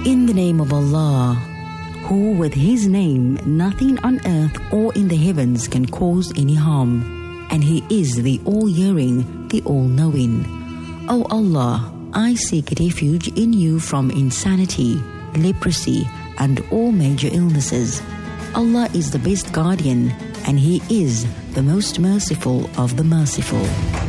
In the name of Allah, who with His name nothing on earth or in the heavens can cause any harm, and He is the all-hearing, the all-knowing. O Allah, I seek refuge in You from insanity, leprosy, and all major illnesses. Allah is the best guardian, and He is the most merciful of the merciful.